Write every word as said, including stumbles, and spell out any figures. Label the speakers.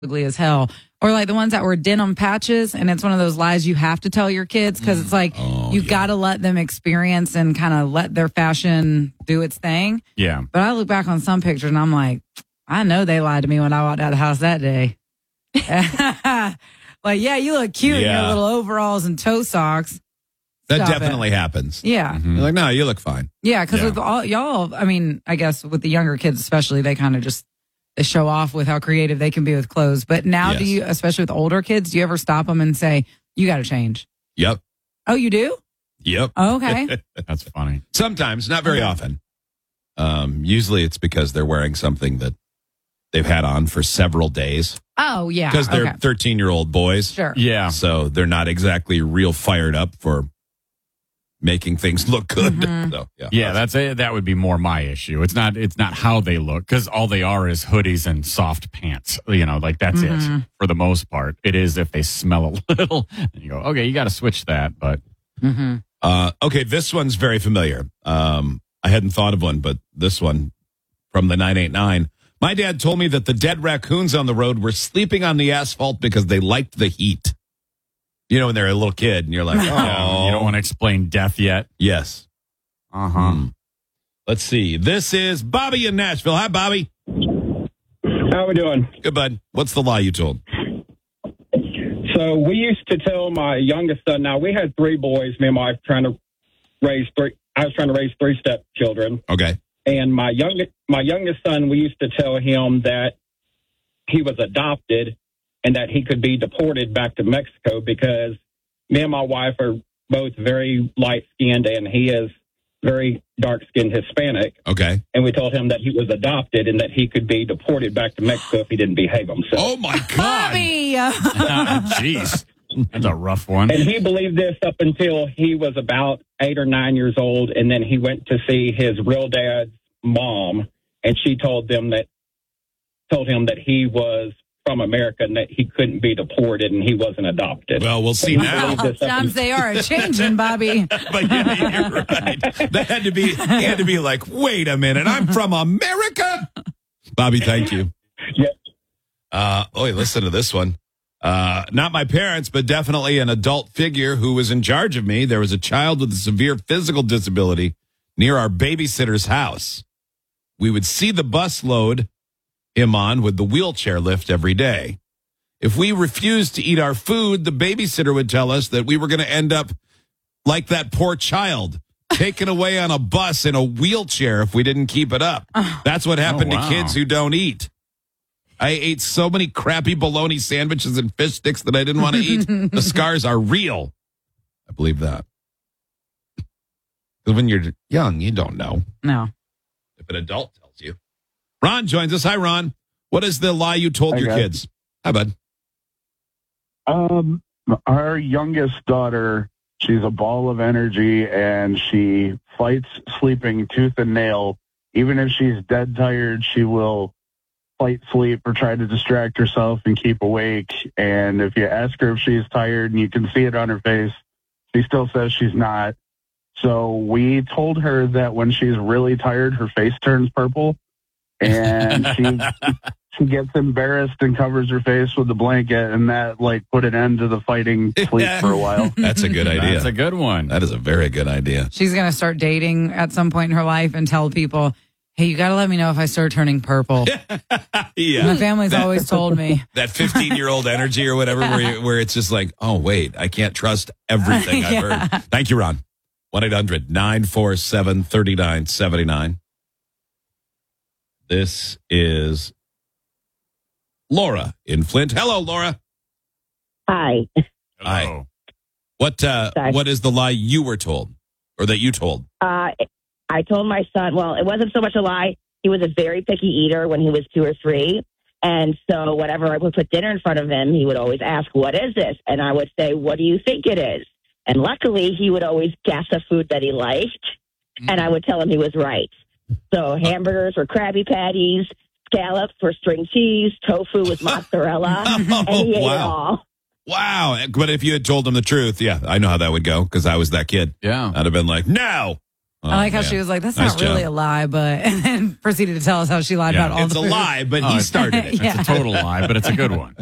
Speaker 1: ugly as hell. Or like the ones that were denim patches, and it's one of those lies you have to tell your kids because it's like
Speaker 2: Oh,
Speaker 1: you
Speaker 2: yeah.
Speaker 1: got to let them experience and kind of let their fashion do its thing.
Speaker 3: Yeah.
Speaker 1: But I look back on some pictures and I'm like, I know they lied to me when I walked out of the house that day. Like, yeah, you look cute in
Speaker 2: Yeah.
Speaker 1: your little overalls and toe socks.
Speaker 2: That
Speaker 1: Stop
Speaker 2: definitely
Speaker 1: it.
Speaker 2: happens.
Speaker 1: Yeah.
Speaker 3: Mhm.
Speaker 2: You're like, no, you look fine.
Speaker 1: Yeah, because
Speaker 3: Yeah.
Speaker 1: with all y'all, I mean, I guess with the younger kids especially, they kind of just they show off with how creative they can be with clothes. But now, do
Speaker 2: Yes.
Speaker 1: you, especially with older kids, do you ever stop them and say, "You got to change"?
Speaker 2: Yep.
Speaker 1: Oh, you do?
Speaker 2: Yep.
Speaker 1: Oh, okay.
Speaker 3: That's funny.
Speaker 2: Sometimes, not very
Speaker 1: Okay.
Speaker 2: often. Um, usually it's because they're wearing something that they've had on for several days
Speaker 1: Oh, yeah.
Speaker 2: because they're
Speaker 1: okay.
Speaker 2: thirteen-year-old boys.
Speaker 1: Sure.
Speaker 3: Yeah.
Speaker 2: So they're not exactly real fired up for making things look good.
Speaker 1: Mhm.
Speaker 2: So, yeah.
Speaker 3: Yeah, that's a, that would be more my issue. It's not it's not how they look because all they are is hoodies and soft pants. You know, like that's it
Speaker 1: Mhm.
Speaker 3: for the most part. It is if they smell a little, and you go, okay, you got to switch that. But
Speaker 1: Mm-hmm.
Speaker 2: Uh, okay, this one's very familiar. Um, I hadn't thought of one, but this one from the nine eight nine. My dad told me that the dead raccoons on the road were sleeping on the asphalt because they liked the heat. You know, when they're a little kid and you're like, oh,
Speaker 3: yeah, you don't want to explain death yet.
Speaker 2: yes.
Speaker 3: Uh huh.
Speaker 2: Hmm. Let's see. This is Bobby in Nashville. Hi, Bobby.
Speaker 4: How we doing?
Speaker 2: Good, bud. What's the lie you told?
Speaker 4: So we used to tell my youngest son. Now we had three boys. Me and my wife trying to raise three. I was trying to raise three step children,
Speaker 2: Okay.
Speaker 4: and my youngest my youngest son. We used to tell him that he was adopted and that he could be deported back to Mexico because me and my wife are both very light skinned and he is very dark skinned Hispanic.
Speaker 2: Okay.
Speaker 4: And we told him that he was adopted and that he could be deported back to Mexico if he didn't behave himself.
Speaker 2: Oh, my God.
Speaker 1: Bobby.
Speaker 3: Jeez, that's a rough one.
Speaker 4: And he believed this up until he was about eight or nine years old. And then he went to see his real dad's mom. And she told them that, told him that he was from America and that he couldn't be deported and he wasn't adopted.
Speaker 2: Well, we'll see
Speaker 4: He
Speaker 2: now.
Speaker 4: believed this up
Speaker 1: Times they are a changing, Bobby.
Speaker 2: But yeah, you're right. That had to be, he had to be like, wait a minute, I'm from America. Bobby, thank you.
Speaker 4: Yeah.
Speaker 2: Uh, oh, listen to this one. Uh, not my parents, but definitely an adult figure who was in charge of me. There was a child with a severe physical disability near our babysitter's house. We would see the bus load him on with the wheelchair lift every day. If we refused to eat our food, the babysitter would tell us that we were going to end up like that poor child, taken away on a bus in a wheelchair if we didn't keep it up. That's what happened
Speaker 3: Oh, wow.
Speaker 2: to kids who don't eat. I ate so many crappy bologna sandwiches and fish sticks that I didn't want to eat. The scars are real. I believe that. Because when you're young, you don't know.
Speaker 1: No.
Speaker 2: If an adult tells you. Ron joins us. Hi, Ron. What is the lie you told
Speaker 5: Hi,
Speaker 2: your
Speaker 5: guys.
Speaker 2: kids? Hi, bud.
Speaker 5: Um, our youngest daughter, she's a ball of energy and she fights sleeping tooth and nail. Even if she's dead tired, she will fight sleep or try to distract herself and keep awake. And if you ask her if she's tired and you can see it on her face, she still says she's not. So we told her that when she's really tired, her face turns purple and she she gets embarrassed and covers her face with the blanket, and that like put an end to the fighting sleep for a while.
Speaker 2: That's a good idea.
Speaker 3: That's a good one.
Speaker 2: That is a very good idea.
Speaker 1: She's going to start dating at some point in her life and tell people, hey, you got to let me know if I start turning purple.
Speaker 2: Yeah.
Speaker 1: My family's always told me.
Speaker 2: That fifteen-year-old energy or whatever, where, you, where it's just like, oh, wait, I can't trust everything I've
Speaker 1: Yeah.
Speaker 2: heard. Thank you, Ron. one eight hundred nine four seven three nine seven nine. This is Laura in Flint. Hello, Laura.
Speaker 6: Hi.
Speaker 2: Hi.
Speaker 3: Hello.
Speaker 2: What uh,
Speaker 6: Sorry.
Speaker 2: What is the lie you were told or that you told?
Speaker 6: Uh, I told my son, well, it wasn't so much a lie. He was a very picky eater when he was two or three. And so whenever I would put dinner in front of him, he would always ask, what is this? And I would say, what do you think it is? And luckily, he would always guess a food that he liked. And I would tell him he was right. So hamburgers were Krabby Patties, scallops were string cheese, tofu was mozzarella, and he ate it
Speaker 2: wow.
Speaker 6: all.
Speaker 2: Wow. But if you had told him the truth, yeah, I know how that would go because I was that kid.
Speaker 3: Yeah.
Speaker 2: I'd have been like, no, Oh,
Speaker 1: I like how
Speaker 2: man.
Speaker 1: she was like, that's
Speaker 2: Nice
Speaker 1: not really
Speaker 2: job.
Speaker 1: a lie, but and then proceeded to tell us how she lied
Speaker 3: Yeah,
Speaker 1: about all
Speaker 2: It's
Speaker 1: the
Speaker 2: a
Speaker 1: food.
Speaker 2: lie, but
Speaker 3: Oh,
Speaker 2: he
Speaker 3: it's-
Speaker 2: started it.
Speaker 1: Yeah.
Speaker 3: It's a total lie, but it's a good one.